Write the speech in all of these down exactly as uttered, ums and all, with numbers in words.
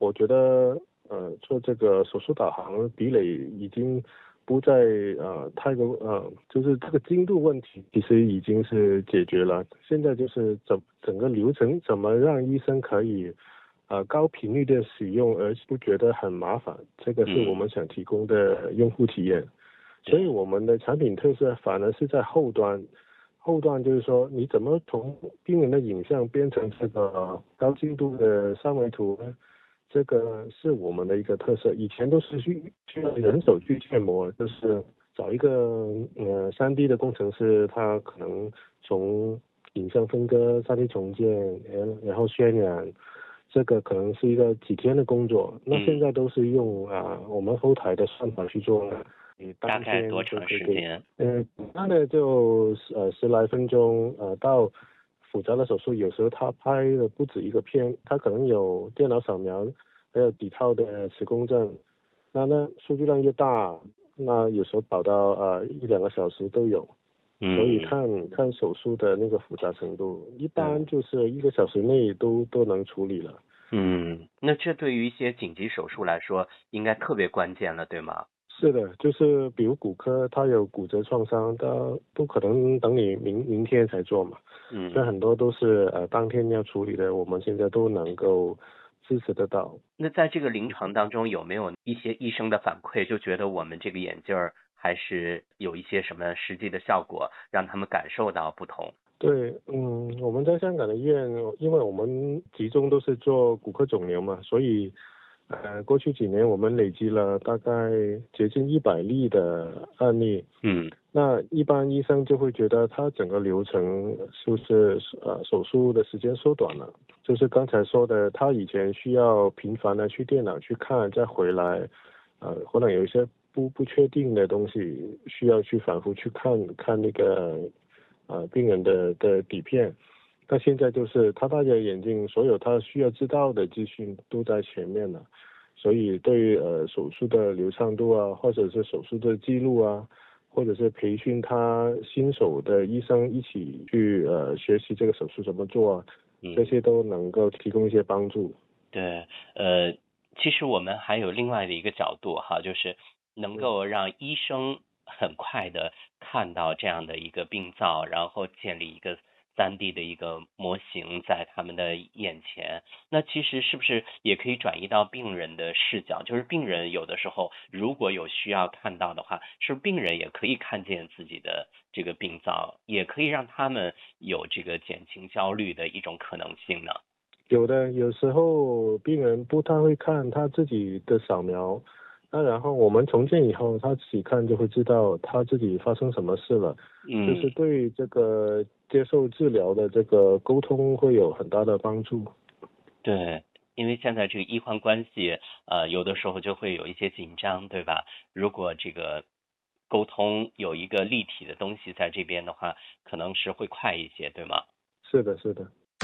我觉得呃做这个手术导航壁垒已经不再呃太过呃，就是这个精度问题其实已经是解决了。现在就是整整个流程怎么让医生可以呃高频率的使用，而不觉得很麻烦，这个是我们想提供的用户体验。所以我们的产品特色反而是在后端。后端就是说，你怎么从病人的影像变成这个高精度的三维图呢？这个是我们的一个特色。以前都是需需要人手去建模，就是找一个呃三 D 的工程师，他可能从影像分割、三 D 重建，然后渲染，这个可能是一个几天的工作。那现在都是用啊、呃、我们后台的算法去做了。你大概多长时间？ 呃，那呢就呃十来分钟，呃到复杂的手术，有时候他拍的不止一个片，他可能有电脑扫描，还有底套的磁共振，那呢数据量越大，那有时候跑到呃一两个小时都有， 嗯， 所以看看手术的那个复杂程度，一般就是一个小时内都都能处理了。 嗯，那这对于一些紧急手术来说，应该特别关键了，对吗？ 是的，就是比如骨科，它有骨折创伤，它不可能等你明明天才做嘛。 嗯， 所以很多都是呃当天要处理的，我们现在都能够支持得到。 那在这个临床当中，有没有一些医生的反馈，就觉得我们这个眼镜儿还是有一些什么实际的效果，让他们感受到不同？ 对，嗯，我们在香港的医院，因为我们集中都是做骨科肿瘤嘛，所以。呃，过去几年我们累积了大概接近一百例的案例。 嗯， 那一般医生就会觉得他整个流程就是呃手术的时间缩短了，就是刚才说的，他以前需要频繁的去电脑去看，再回来，呃，可能有一些不不确定的东西需要去反复去看看那个呃病人的的底片。那现在就是他戴着眼镜，所有他需要知道的资讯都在前面了，所以对于呃手术的流畅度啊，或者是手术的记录啊，或者是培训他新手的医生一起去呃学习这个手术怎么做啊，这些都能够提供一些帮助。 对，呃，其实我们还有另外的一个角度哈，就是能够让医生很快的看到这样的一个病灶，然后建立一个三 D 的一个模型在他们的眼前。那其实是不是也可以转移到病人的视角？就是病人有的时候如果有需要看到的话，是不是病人也可以看见自己的这个病灶，也可以让他们有这个减轻焦虑的一种可能性呢？ 有的，有时候病人不太会看他自己的扫描，那然后我们重建以后，他自己看就会知道他自己发生什么事了， 嗯， 就是对这个接受治疗的这个沟通会有很大的帮助。 对，因为现在这个医患关系，呃，有的时候就会有一些紧張，對吧？如果這個溝通有一個立體的東西在這邊的話，可能是會快一些，對嗎？ 是的，是的。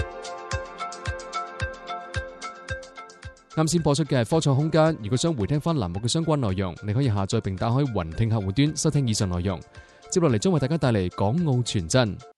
啱先播出嘅係科創空間，如果想回聽翻欄目嘅相關內容，你可以下載並打開雲聽客戶端收聽以上內容。接落嚟將為大家帶嚟港澳傳真。